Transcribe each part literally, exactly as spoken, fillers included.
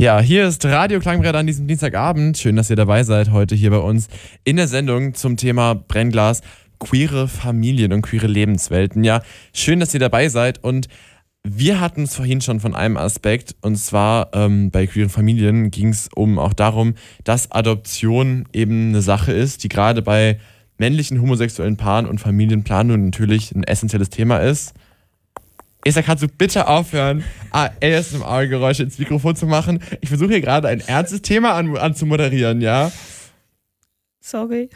Ja, hier ist Radio Klangbrett an diesem Dienstagabend. Schön, dass ihr dabei seid heute hier bei uns in der Sendung zum Thema Brennglas, queere Familien und queere Lebenswelten. Ja, schön, dass ihr dabei seid und wir hatten es vorhin schon von einem Aspekt und zwar ähm, bei queeren Familien ging es um auch darum, dass Adoption eben eine Sache ist, die gerade bei männlichen homosexuellen Paaren und Familienplanung natürlich ein essentielles Thema ist. Esther, kannst du bitte aufhören, A S M R-Geräusche ins Mikrofon zu machen? Ich versuche hier gerade ein ernstes Thema an, anzumoderieren, ja? Sorry.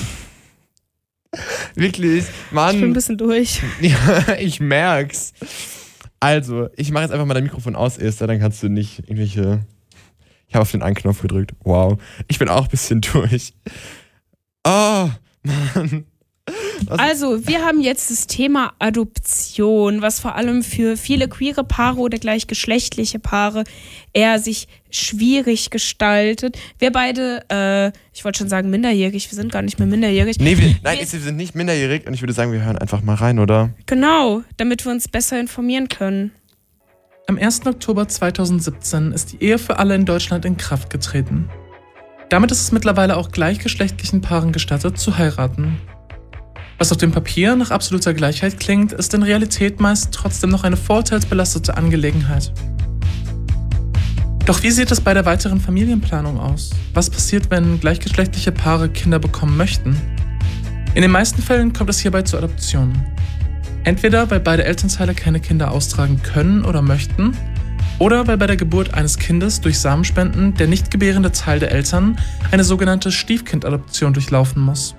Wirklich, Mann. Ich bin ein bisschen durch. Ja, ich merk's. Also, ich mache jetzt einfach mal dein Mikrofon aus, Esther, dann kannst du nicht irgendwelche... Ich habe auf den Anknopf gedrückt. Wow. Ich bin auch ein bisschen durch. Oh, Mann. Was? Also, wir haben jetzt das Thema Adoption, was vor allem für viele queere Paare oder gleichgeschlechtliche Paare eher sich schwierig gestaltet. Wir beide, äh, ich wollte schon sagen minderjährig, wir sind gar nicht mehr minderjährig. Nee, wir, nein, wir sind nicht minderjährig und ich würde sagen, wir hören einfach mal rein, oder? Genau, damit wir uns besser informieren können. Am ersten Oktober zweitausendsiebzehn ist die Ehe für alle in Deutschland in Kraft getreten. Damit ist es mittlerweile auch gleichgeschlechtlichen Paaren gestattet, zu heiraten. Was auf dem Papier nach absoluter Gleichheit klingt, ist in Realität meist trotzdem noch eine vorurteilsbelastete Angelegenheit. Doch wie sieht es bei der weiteren Familienplanung aus? Was passiert, wenn gleichgeschlechtliche Paare Kinder bekommen möchten? In den meisten Fällen kommt es hierbei zu Adoptionen. Entweder weil beide Elternteile keine Kinder austragen können oder möchten, oder weil bei der Geburt eines Kindes durch Samenspenden der nicht gebärende Teil der Eltern eine sogenannte Stiefkindadoption durchlaufen muss.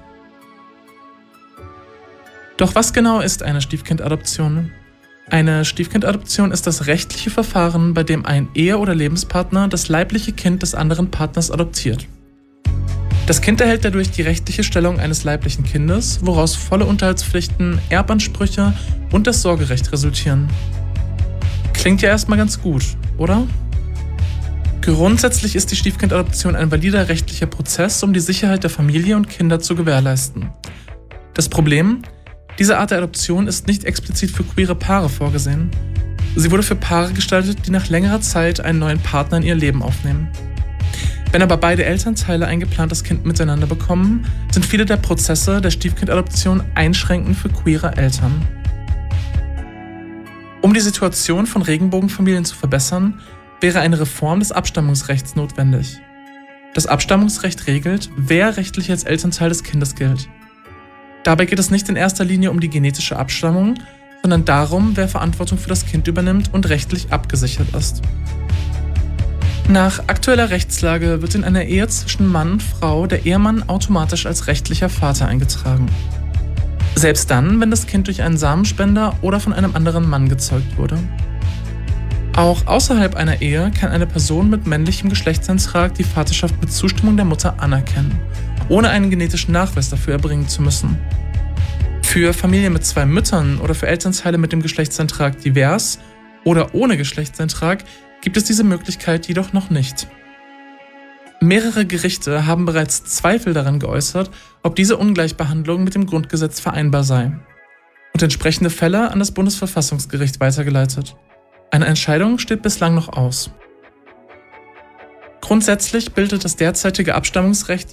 Doch was genau ist eine Stiefkindadoption? Eine Stiefkindadoption ist das rechtliche Verfahren, bei dem ein Ehe- oder Lebenspartner das leibliche Kind des anderen Partners adoptiert. Das Kind erhält dadurch die rechtliche Stellung eines leiblichen Kindes, woraus volle Unterhaltspflichten, Erbansprüche und das Sorgerecht resultieren. Klingt ja erstmal ganz gut, oder? Grundsätzlich ist die Stiefkindadoption ein valider rechtlicher Prozess, um die Sicherheit der Familie und Kinder zu gewährleisten. Das Problem? Diese Art der Adoption ist nicht explizit für queere Paare vorgesehen. Sie wurde für Paare gestaltet, die nach längerer Zeit einen neuen Partner in ihr Leben aufnehmen. Wenn aber beide Elternteile ein geplantes Kind miteinander bekommen, sind viele der Prozesse der Stiefkindadoption einschränkend für queere Eltern. Um die Situation von Regenbogenfamilien zu verbessern, wäre eine Reform des Abstammungsrechts notwendig. Das Abstammungsrecht regelt, wer rechtlich als Elternteil des Kindes gilt. Dabei geht es nicht in erster Linie um die genetische Abstammung, sondern darum, wer Verantwortung für das Kind übernimmt und rechtlich abgesichert ist. Nach aktueller Rechtslage wird in einer Ehe zwischen Mann und Frau der Ehemann automatisch als rechtlicher Vater eingetragen. Selbst dann, wenn das Kind durch einen Samenspender oder von einem anderen Mann gezeugt wurde. Auch außerhalb einer Ehe kann eine Person mit männlichem Geschlechtseintrag die Vaterschaft mit Zustimmung der Mutter anerkennen, ohne einen genetischen Nachweis dafür erbringen zu müssen. Für Familien mit zwei Müttern oder für Elternteile mit dem Geschlechtseintrag divers oder ohne Geschlechtseintrag gibt es diese Möglichkeit jedoch noch nicht. Mehrere Gerichte haben bereits Zweifel daran geäußert, ob diese Ungleichbehandlung mit dem Grundgesetz vereinbar sei und entsprechende Fälle an das Bundesverfassungsgericht weitergeleitet. Eine Entscheidung steht bislang noch aus. Grundsätzlich bildet das derzeitige Abstammungsrecht